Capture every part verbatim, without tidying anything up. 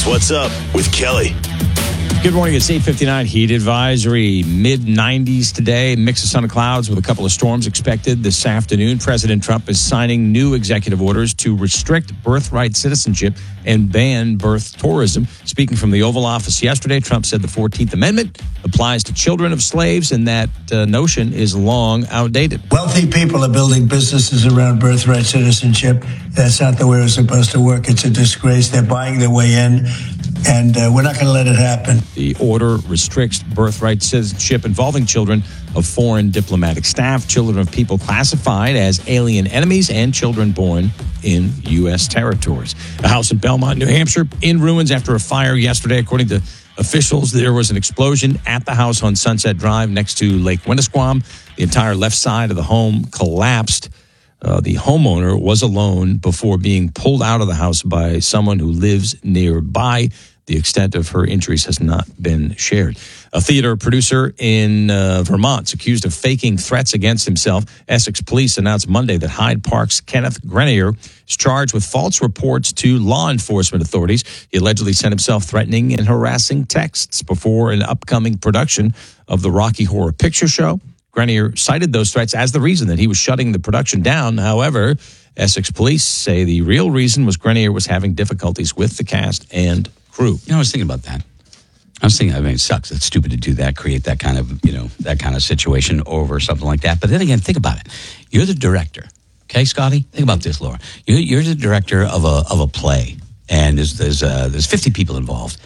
What's Up with Kelly. Good morning. It's eight fifty-nine. Heat advisory. mid nineties today. Mix of sun and clouds with a couple of storms expected this afternoon. President Trump is signing new executive orders to restrict birthright citizenship and ban birth tourism. Speaking from the Oval Office yesterday, Trump said the fourteenth Amendment applies to children of slaves and that uh, notion is long outdated. Wealthy people are building businesses around birthright citizenship. That's not the way it's supposed to work. It's a disgrace. They're buying their way in. And uh, we're not going to let it happen. The order restricts birthright citizenship involving children of foreign diplomatic staff, children of people classified as alien enemies, and children born in U S territories. A house in Belmont, New Hampshire, in ruins after a fire yesterday. According to officials, there was an explosion at the house on Sunset Drive next to Lake Winnisquam. The entire left side of the home collapsed. Uh, the homeowner was alone before being pulled out of the house by someone who lives nearby. The extent of her injuries has not been shared. A theater producer in uh, Vermont is accused of faking threats against himself. Essex police announced Monday that Hyde Park's Kenneth Grenier is charged with false reports to law enforcement authorities. He allegedly sent himself threatening and harassing texts before an upcoming production of the Rocky Horror Picture Show. Grenier cited those threats as the reason that he was shutting the production down. However, Essex police say the real reason was Grenier was having difficulties with the cast and crew. You know, I was thinking about that. I was thinking, I mean, it sucks. It's stupid to do that, create that kind of, you know, that kind of situation over something like that. But then again, think about it. You're the director. Okay, Scotty? Think about this, Laura. You're, you're the director of a of a play, and there's there's uh, there's fifty people involved,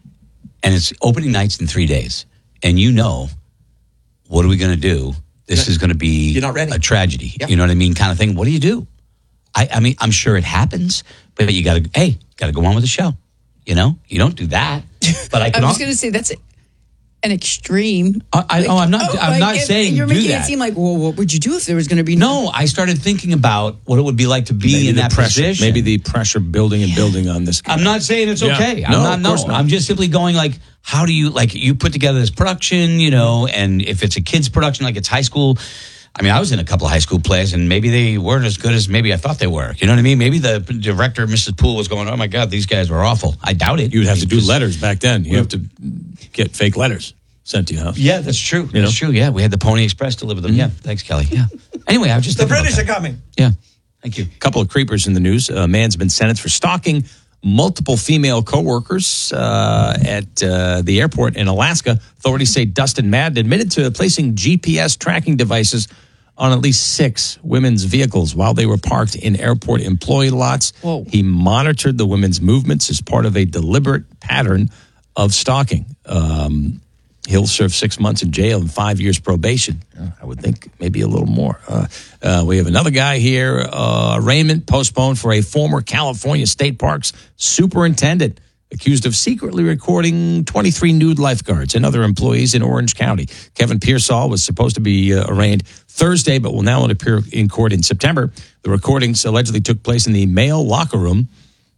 and it's opening nights in three days, and you know, what are we going to do? This is going to be You're not ready. a tragedy. Yep. You know what I mean? Kind of thing. What do you do? I, I mean, I'm sure it happens, but you got to, hey, got to go on with the show. You know, you don't do that. But I can. I was going to say that's an extreme. I, I, oh, I'm not. Oh, I'm like, not if- saying you're do making that. it seem like, well, what would you do if there was going to be No, I started thinking about what it would be like to be Maybe in the that pressure, position. maybe the pressure building and building on this. I'm not saying it's Yeah. okay. I'm No, not. of No, course not. I'm just simply going like, how do you like you put together this production, you know, and if it's a kids production, like it's high school. I mean, I was in a couple of high school plays, and maybe they weren't as good as maybe I thought they were. You know what I mean? Maybe the director, Missus Poole, was going, "Oh my God, these guys were awful." I doubt it. You'd have to do Because- letters back then. You have to get fake letters sent to your house. Yeah, that's true. You that's know? true. Yeah, we had the Pony Express deliver them. Mm-hmm. Yeah, thanks, Kelly. Yeah. Anyway, I was just The thinking about British are that. coming. Yeah, thank you. A couple of creepers in the news. A man's been sentenced for stalking multiple female coworkers uh, at uh, the airport in Alaska. Authorities say Dustin Madden admitted to placing G P S tracking devices on at least six women's vehicles while they were parked in airport employee lots. Whoa. He monitored the women's movements as part of a deliberate pattern of stalking. Um, he'll serve six months in jail and five years probation. Uh, I would think maybe a little more. Uh, uh, we have another guy here. Uh, arraignment postponed for a former California State Parks superintendent accused of secretly recording twenty-three nude lifeguards and other employees in Orange County. Kevin Pearsall was supposed to be uh, arraigned Thursday, but will now appear in court in September. The recordings allegedly took place in the male locker room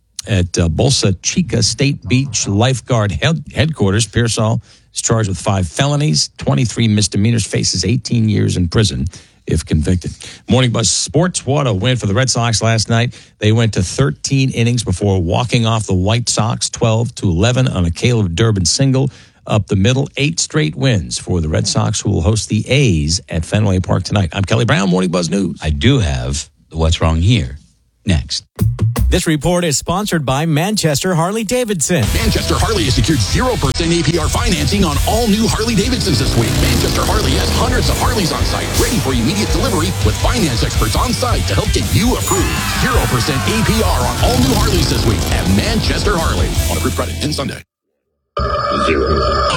at uh, Bolsa Chica State Beach Lifeguard head- headquarters. Pearsall is charged with five felonies, twenty-three misdemeanors, faces eighteen years in prison if convicted. Morning Buzz Sports. What a win for the Red Sox last night. They went to thirteen innings before walking off the White Sox twelve to eleven on a Caleb Durbin single up the middle. Eight straight wins for the Red Sox, who will host the A's at Fenway Park tonight. I'm Kelly Brown, Morning Buzz News. I do have the What's Wrong Here next. This report is sponsored by Manchester Harley-Davidson. Manchester Harley has secured zero percent A P R financing on all new Harley-Davidsons this week. Manchester Harley has hundreds of Harleys on site, ready for immediate delivery with finance experts on site to help get you approved. zero percent A P R on all new Harleys this week at Manchester Harley. On approved credit in Sunday. Zero.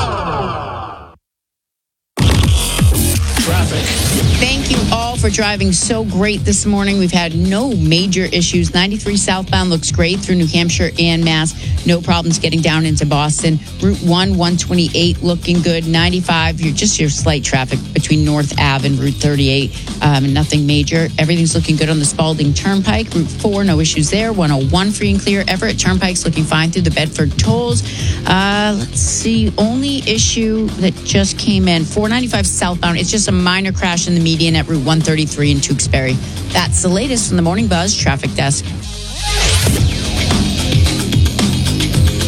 Traffic. Thank you all for driving so great this morning. We've had no major issues. ninety-three southbound looks great through New Hampshire and Mass. No problems getting down into Boston. Route one, one twenty-eight looking good. ninety-five, you're just your slight traffic between North Ave and Route thirty-eight. Um, nothing major. Everything's looking good on the Spalding Turnpike. Route four, no issues there. one oh one free and clear. Everett Turnpike's looking fine through the Bedford tolls. Uh, let's see. Only issue that just came in, four ninety-five southbound. It's just a minor crash in the median at Route one thirty-three in Tewksbury. That's the latest from the Morning Buzz Traffic Desk.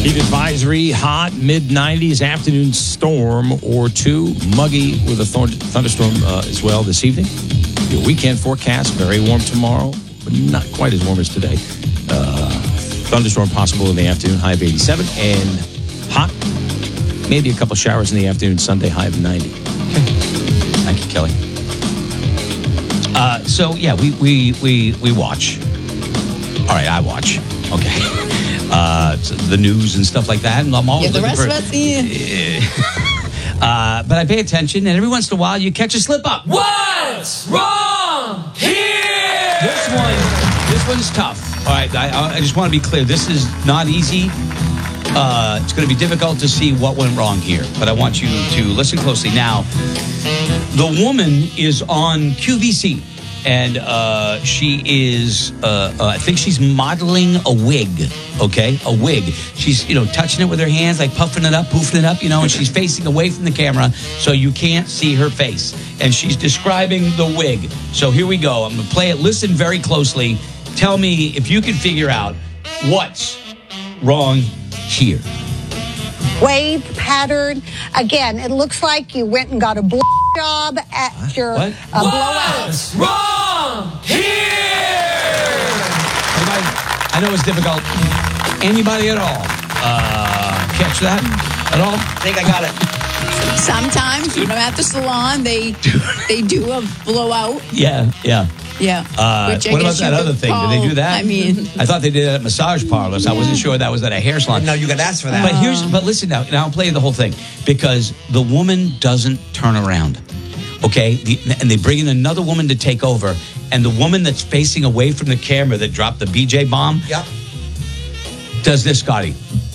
Heat advisory, hot, mid nineties, afternoon storm or two. Muggy with a thund- thunderstorm uh, as well this evening. Your weekend forecast, very warm tomorrow, but not quite as warm as today. Uh, thunderstorm possible in the afternoon, high of eighty-seven. And hot, maybe a couple showers in the afternoon, Sunday, high of ninety. Okay. Thank you, Kelly. Uh, so, yeah, we, we, we, we watch. All right, I watch. Okay. Uh, the news and stuff like that. And I'm always Yeah, the looking rest for, of us, yeah. uh, but I pay attention, and every once in a while you catch a slip up. What's wrong here? This one, this one's tough. All right, I, I just want to be clear. This is not easy. Uh, it's going to be difficult to see what went wrong here, but I want you to listen closely. Now, the woman is on Q V C, and uh, she is, uh, uh, I think she's modeling a wig, okay? A wig. She's, you know, touching it with her hands, like puffing it up, poofing it up, you know, and she's facing away from the camera, so you can't see her face. And she's describing the wig. So here we go. I'm going to play it. Listen very closely. Tell me if you can figure out what's wrong here. Wave pattern. Again, it looks like you went and got a blow job at your What? uh, blowout. What's wrong here? Anybody, I know it's difficult. Anybody at all uh, catch that at all? I think I got it. Sometimes, you know, at the salon, they they do a blowout. Yeah, yeah. Yeah. Uh, Which I what about guess you that other could thing? call- Did they do that? I mean, I thought they did it at massage parlors. I wasn't sure that was at a hair salon. No, you got asked for that. But here's, but listen now, now I'll play you the whole thing because the woman doesn't turn around. Okay, the, and they bring in another woman to take over, and the woman that's facing away from the camera that dropped the B J bomb, Yep. does this, Scotty.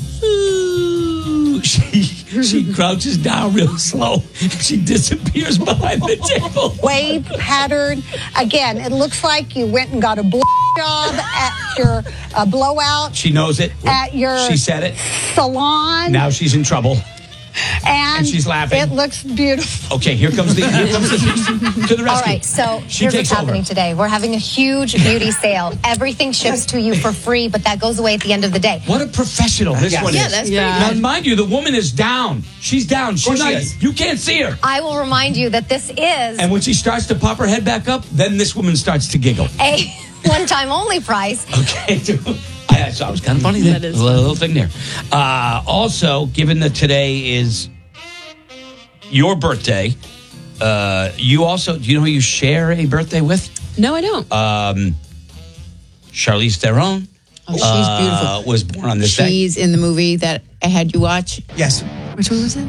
She she crouches down real slow. She disappears behind the table. Wave pattern. Again, it looks like you went and got a blow job at your uh, blowout She knows it. at your She said it. salon. Now she's in trouble. and, and she's laughing. It looks beautiful. Okay, here comes the here comes the to the rescue. All right, so She here's takes what's happening over. today. We're having a huge beauty sale. Everything ships to you for free, but that goes away at the end of the day. What a professional this Yeah. one yeah, is. that's Yeah. pretty Now, mind you, the woman is down. She's down. She's course she not, is. you can't see her. I will remind you that this is And when she starts to pop her head back up, then this woman starts to giggle. a one-time only price. Okay, I, I thought it was kind of funny there. That is a little, little thing there. Uh, also, given that today is your birthday, uh, you also, do you know who you share a birthday with? No, I don't. Um, Charlize Theron. Oh, she's uh, beautiful. was born on this day. She's in the movie that I had you watch. Yes. Which one was it?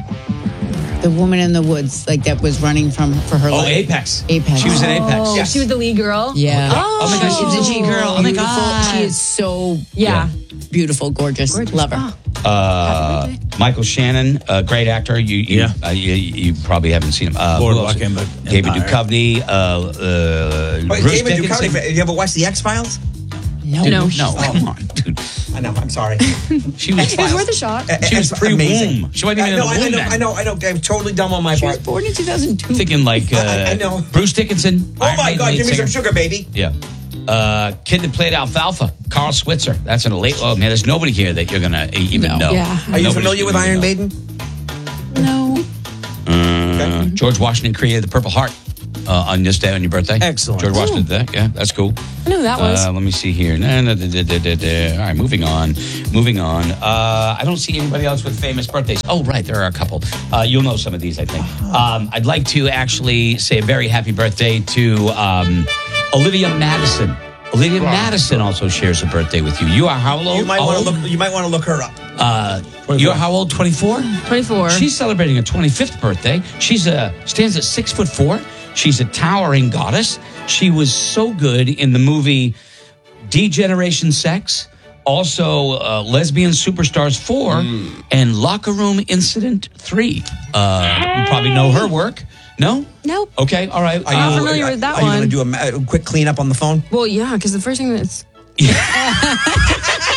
The woman in the woods, like that was running from for her Oh, life. Apex. Apex. She was in Apex. Oh, Yes. she was the lead girl. Yeah. Oh, Oh my gosh, she's a G girl. Oh my Beautiful. God. She is so Yeah. beautiful, gorgeous. Gorgeous. Love her. Oh. Uh, Michael Shannon, a great actor. You, you, Yeah. uh, you, you probably haven't seen him. Uh, Boardwalk who else? Empire. David Duchovny. Uh, uh, Wait, Bruce David Dickinson. Duchovny, you ever watched The X-Files? No. Dude, No. no, come on, dude. I know, I'm sorry. She was, It was worth a shot. she was It's pre-womb. amazing. She wasn't even I in know, the I womb know, then. I know, I know. I'm totally dumb on my She was part. born in two thousand two. Thinking like uh, I- I know. Bruce Dickinson. Oh Iron my Maiden God, lead give me some singer. sugar, baby. Yeah. Uh, kid that played Alfalfa, Carl Switzer. That's in a late. Oh man, there's nobody here that you're gonna even No. know. Yeah. Are you Nobody's familiar with gonna Iron know. Maiden? No. Uh, George Washington created the Purple Heart uh, on this day on your birthday. Excellent. George Washington did that. Yeah, that's cool. I know who that was. Uh, let me see here. Nah, nah, da, da, da, da, da. All right, moving on. Moving on. Uh, I don't see anybody else with famous birthdays. Oh, right, there are a couple. Uh, you'll know some of these, I think. Um, I'd like to actually say a very happy birthday to um, Olivia Madison. Olivia Madison also shares a birthday with you. You are how old? You might want old? to look. You might want to look her up. Uh, you're how old? twenty-four? twenty-four. She's celebrating her twenty-fifth birthday. She's a stands at six foot four. She's a towering goddess. She was so good in the movie D-Generation Sex, also uh, Lesbian Superstars four, and Locker Room Incident three. Uh, You probably know her work. No? Nope. Okay, all right. Are I'm Uh, familiar with that Are you one. going to do a, ma- a quick cleanup on the phone? Well, yeah, because the first thing that's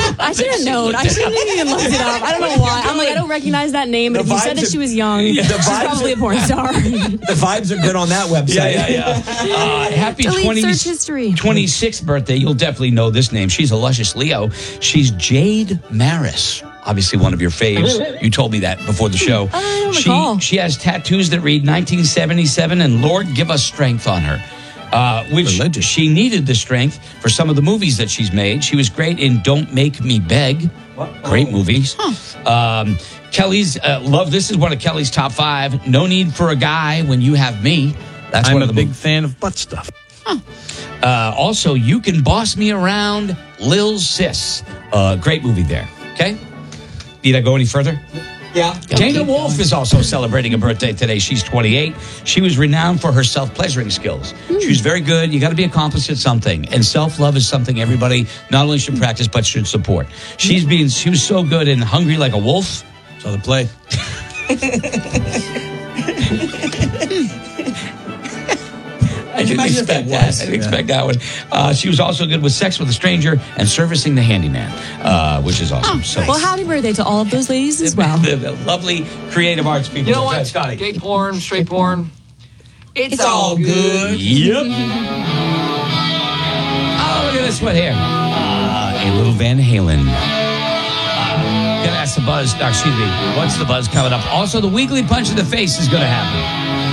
I should have known. I shouldn't have even looked it up. I don't know why. I'm like, I don't recognize that name, but The if you said vibes that are- she was young, Yeah, the she's vibes probably are- a porn star. The vibes are good on that website. Yeah, yeah, yeah. Uh, happy Delete twenty, search history. twenty-sixth birthday. You'll definitely know this name. She's a luscious Leo. She's Jade Maris. Obviously one of your faves. You told me that before the show. I don't she, recall. she has tattoos that read nineteen seventy-seven and Lord Give Us Strength on her. Uh, which Religious. she needed the strength for some of the movies that she's made. She was great in Don't Make Me Beg. Great movies. Um, Kelly's, uh, love, this is one of Kelly's top five. No Need for a Guy When You Have Me. That's I'm one a of the big mov- fan of butt stuff. Uh, also, You Can Boss Me Around, Lil Sis. Uh, great movie there. Okay? Need I go any further? Yeah. Dana Wolf is also celebrating a birthday today. She's twenty-eight. She was renowned for her self-pleasuring skills. She was very good. You got to be accomplished at something. And self-love is something everybody not only should practice, but should support. She's being, she was so good in Hungry Like a Wolf. Saw the play. I didn't imagine if expect that that. was. I didn't expect that one. Uh, she was also good with Sex with a Stranger and Servicing the Handyman, uh, which is awesome. So Well, happy birthday to all of those ladies as well. the, the lovely creative arts people. You know Go ahead, what? Scotty. Gay porn, straight porn. It's, It's all good. Yep. Oh, look at this one here. Uh, a little Van Halen. Uh, gonna ask the buzz. uh, Excuse me. What's the buzz coming up? Also, the weekly punch in the face is gonna happen.